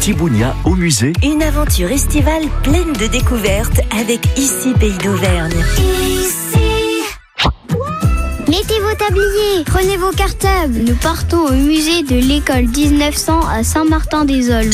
petits bougnats au musée. Une aventure estivale pleine de découvertes avec Ici Pays d'Auvergne. Mettez vos tabliers, prenez vos cartables. Nous partons au musée de l'école 1900 à Saint-Martin-des-Aulnes.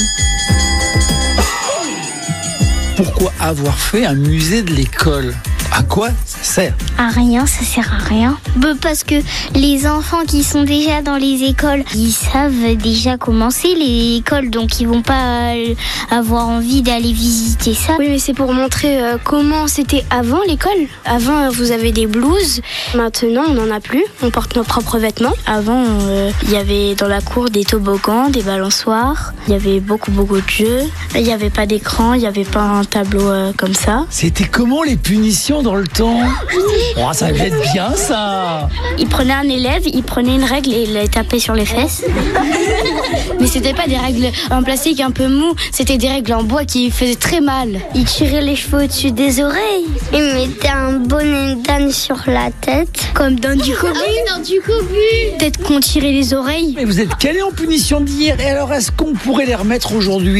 Pourquoi avoir fait un musée de l'école ? À quoi ça sert ? À rien, ça sert à rien. Parce que les enfants qui sont déjà dans les écoles, ils savent déjà comment c'est les écoles, donc ils vont pas avoir envie d'aller visiter ça. Oui, mais c'est pour montrer comment c'était avant l'école. Avant, vous avez des blouses. Maintenant, on n'en a plus. On porte nos propres vêtements. Avant, il y avait dans la cour des toboggans, des balançoires. Il y avait beaucoup de jeux. Il n'y avait pas d'écran, il n'y avait pas un tableau comme ça. C'était comment les punitions dans le temps ? Oh, ça va être bien ça. Il prenait un élève, il prenait une règle et il la tapait sur les fesses. Mais c'était pas des règles en plastique un peu mou, c'était des règles en bois qui faisaient très mal. Il tirait les cheveux au-dessus des oreilles. Il mettait un bonnet d'âne sur la tête. Comme dans du cobu. Dans du cobu. Peut-être qu'on tirait les oreilles. Mais vous êtes calés en punition d'hier, et alors est-ce qu'on pourrait les remettre aujourd'hui ?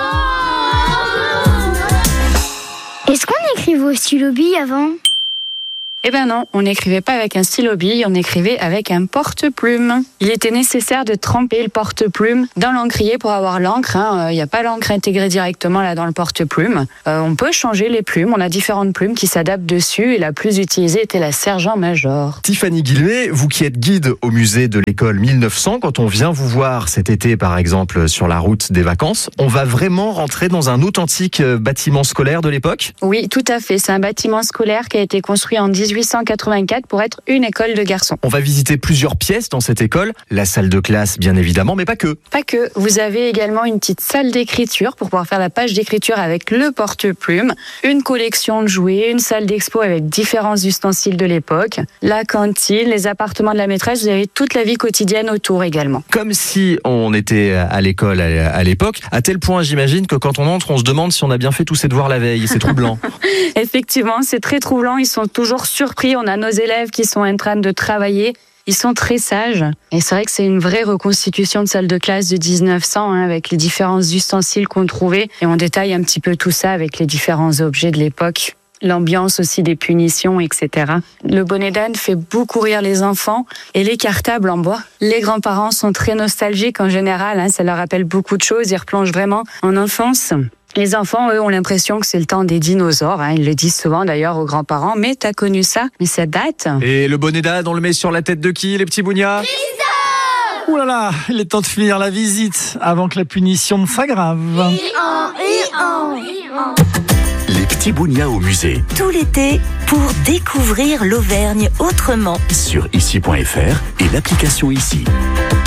Est-ce qu'on écrivait au stylo-bille avant ? Eh ben non, on n'écrivait pas avec un stylo-bille, on écrivait avec un porte-plume. Il était nécessaire de tremper le porte-plume dans l'encrier pour avoir l'encre. Il n'y a pas l'encre intégrée directement là dans le porte-plume. On peut changer les plumes, on a différentes plumes qui s'adaptent dessus et la plus utilisée était la Sergent-Major. Tiffany Guillemé, vous qui êtes guide au musée de l'école 1900, quand on vient vous voir cet été par exemple sur la route des vacances, on va vraiment rentrer dans un authentique bâtiment scolaire de l'époque ? Oui, tout à fait. C'est un bâtiment scolaire qui a été construit en 1884 pour être une école de garçons. On va visiter plusieurs pièces dans cette école, la salle de classe bien évidemment, mais pas que. Pas que. Vous avez également une petite salle d'écriture pour pouvoir faire la page d'écriture avec le porte-plume, une collection de jouets, une salle d'expo avec différents ustensiles de l'époque, la cantine, les appartements de la maîtresse, vous avez toute la vie quotidienne autour également. Comme si on était à l'école à l'époque, à tel point j'imagine que quand on entre, on se demande si on a bien fait tous ses devoirs la veille, c'est troublant. Effectivement, c'est très troublant, ils sont toujours surpris, on a nos élèves qui sont en train de travailler, ils sont très sages. Et c'est vrai que c'est une vraie reconstitution de salle de classe de 1900 avec les différents ustensiles qu'on trouvait. Et on détaille un petit peu tout ça avec les différents objets de l'époque. L'ambiance aussi des punitions, etc. Le bonnet d'âne fait beaucoup rire les enfants et les cartables en bois. Les grands-parents sont très nostalgiques en général, ça leur rappelle beaucoup de choses, ils replongent vraiment en enfance. Les enfants, eux, ont l'impression que c'est le temps des dinosaures. Ils le disent souvent d'ailleurs aux grands-parents. Mais t'as connu ça ? Mais ça date. Et le bonnet d'âne, on le met sur la tête de qui, les petits bougnats ? Ouh là là, il est temps de finir la visite avant que la punition ne s'aggrave. Les petits bougnats au musée. Tout l'été pour découvrir l'Auvergne autrement. Sur ici.fr et l'application Ici.